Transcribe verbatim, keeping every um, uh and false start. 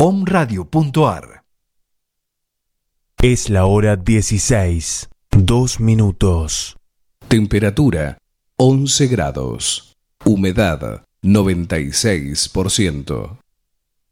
omradio punto ar. Es la hora dieciséis, dos minutos. Temperatura once grados. Humedad noventa y seis por ciento.